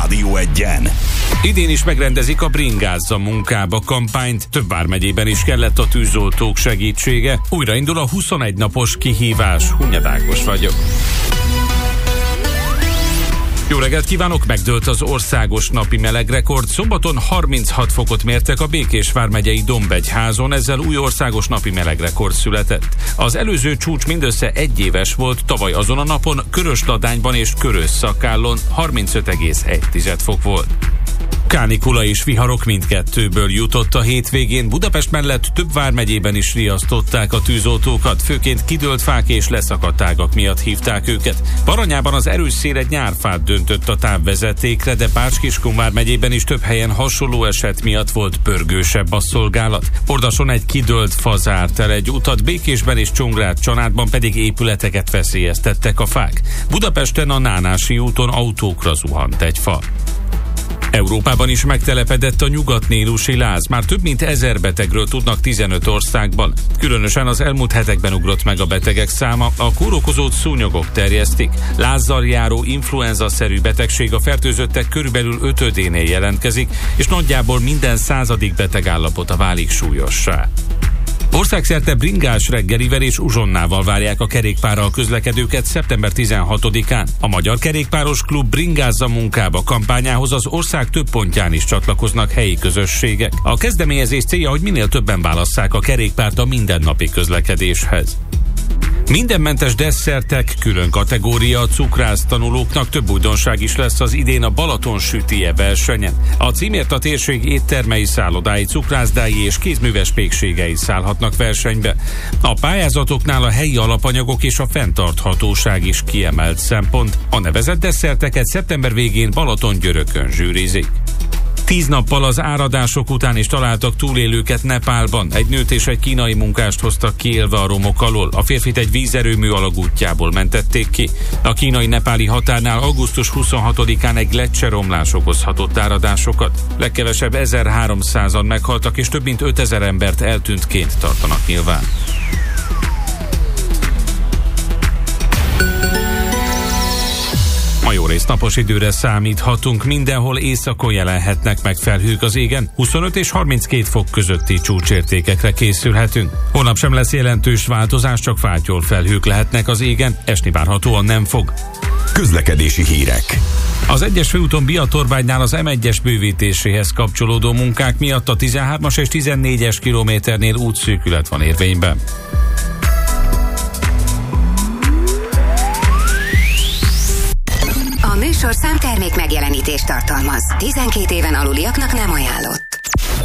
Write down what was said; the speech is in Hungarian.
Rádió Egyen. Idén is megrendezik a Bringázza munkába kampányt. Több vármegyében is kellett a tűzoltók segítsége. Újraindul a 21 napos kihívás. Hunyad Ákos vagyok. Jó reggelt kívánok! Megdőlt az országos napi melegrekord. Szombaton 36 fokot mértek a Békés vármegyei Dombegyházon, ezzel új országos napi melegrekord született. Az előző csúcs mindössze egy éves volt, tavaly azon a napon Körösladányban és Körösszakállon 35,1 fok volt. Kánikula és viharok mindkettőből jutott a hétvégén. Budapest mellett több vármegyében is riasztották a tűzoltókat, főként kidőlt fák és leszakadt ágak miatt hívták őket. Baranyában az erős szél egy nyárfát döntött a távvezetékre, de Bács-Kiskun vármegyében is több helyen hasonló eset miatt volt pörgősebb a szolgálat. Ordason egy kidőlt fa zárt el egy utat, Békésben és Csongrád-Csanádban pedig épületeket veszélyeztettek a fák. Budapesten a Nánási úton autókra zuhant egy fa. Európában is megtelepedett a nyugatnílusi láz. Már több mint 1000 betegről tudnak 15 országban. Különösen az elmúlt hetekben ugrott meg a betegek száma. A kórokozót szúnyogok terjesztik. Lázzal járó influenza-szerű betegség a fertőzöttek körülbelül 5/10-nél jelentkezik, és nagyjából minden 100. beteg állapota válik súlyossá. Országszerte bringás reggelivel és uzsonnával várják a kerékpárral közlekedőket szeptember 16-án. A Magyar Kerékpáros Klub Bringázza munkába kampányához az ország több pontján is csatlakoznak helyi közösségek. A kezdeményezés célja, hogy minél többen válasszák a kerékpárt a mindennapi közlekedéshez. Mindenmentes desszertek, külön kategória a cukrász tanulóknak. Több újdonság is lesz az idén a Balaton sütije versenyen. A címért a térség éttermei, szállodái, cukrászdái és kézműves pékségei szállhatnak versenybe. A pályázatoknál a helyi alapanyagok és a fenntarthatóság is kiemelt szempont. A nevezett desszerteket szeptember végén Balatongyörökön zsűrizik. 10 nappal az áradások után is találtak túlélőket Nepálban. Egy nőt és egy kínai munkást hoztak ki élve a romok alól. A férfit egy vízerőmű alagútjából mentették ki. A kínai-nepáli határnál augusztus 26-án egy gleccseromlás okozhatott áradásokat. Legkevesebb 1300-an meghaltak, és több mint 5000 embert eltűntként tartanak nyilván. Ma jó rész napos időre számíthatunk, mindenhol északon jelenhetnek meg felhők az égen, 25 és 32 fok közötti csúcsértékekre készülhetünk. Holnap sem lesz jelentős változás, csak fátyol felhők lehetnek az égen, esni várhatóan nem fog. Közlekedési hírek. Az 1-es főúton Biatorbánynál az M1-es bővítéséhez kapcsolódó munkák miatt a 13-as és 14-es kilométernél útszűkület van érvényben. A műsorszám termék megjelenítést tartalmaz. 12 éven aluliaknak nem ajánlott.